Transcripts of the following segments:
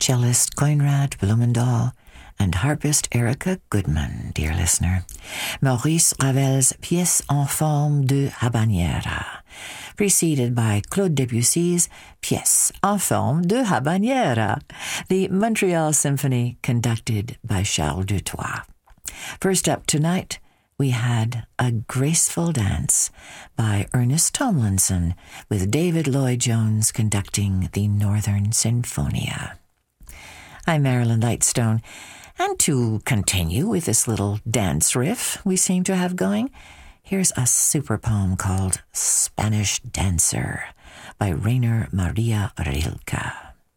cellist Conrad Blumendahl, and harpist Erica Goodman, dear listener. Maurice Ravel's Pièce en forme de habanera, preceded by Claude Debussy's Pièce en forme de habanera, the Montreal Symphony conducted by Charles Dutoit. First up tonight, we had A Graceful Dance by Ernest Tomlinson, with David Lloyd-Jones conducting the Northern Sinfonia. I'm Marilyn Lightstone, and to continue with this little dance riff we seem to have going, here's a super poem called Spanish Dancer by Rainer Maria Rilke.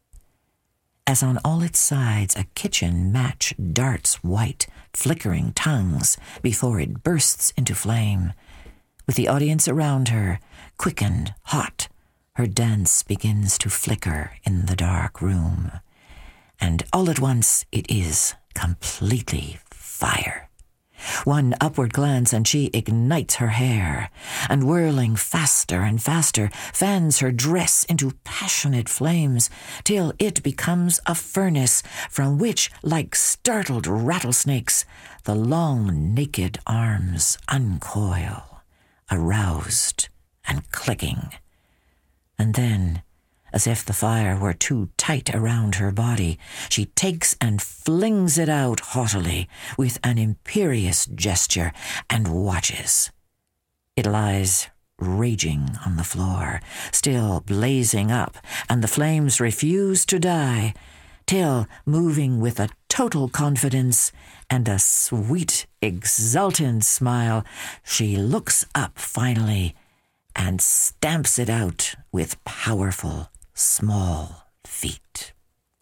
As on all its sides a kitchen match darts white, flickering tongues before it bursts into flame, with the audience around her, quickened, hot, her dance begins to flicker in the dark room. And all at once it is completely fire. One upward glance and she ignites her hair, and whirling faster and faster, fans her dress into passionate flames, till it becomes a furnace from which, like startled rattlesnakes, the long naked arms uncoil, aroused and clicking. And then, as if the fire were too tight around her body, she takes and flings it out haughtily with an imperious gesture and watches. It lies raging on the floor, still blazing up, and the flames refuse to die, till, moving with a total confidence and a sweet, exultant smile, she looks up finally and stamps it out with powerful, small feet.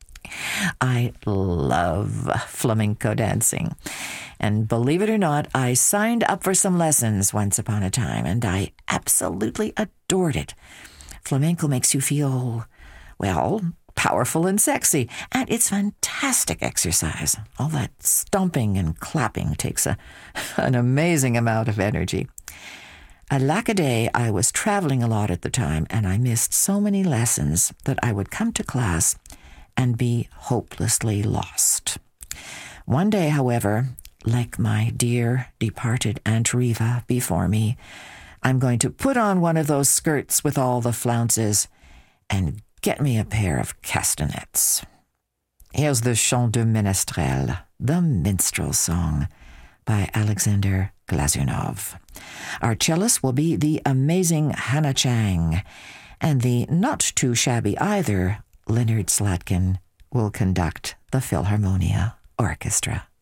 I love flamenco dancing, and believe it or not, I signed up for some lessons once upon a time, and I absolutely adored it. Flamenco makes you feel, well, powerful and sexy, and it's fantastic exercise. All that stomping and clapping takes an amazing amount of energy. Alackaday, I was traveling a lot at the time, and I missed so many lessons that I would come to class and be hopelessly lost. One day, however, like my dear departed Aunt Riva before me, I'm going to put on one of those skirts with all the flounces and get me a pair of castanets. Here's the Chant de Ménestrel, the minstrel song, by Alexander Glazunov. Our cellist will be the amazing Hannah Chang, and the not-too-shabby either Leonard Slatkin will conduct the Philharmonia Orchestra.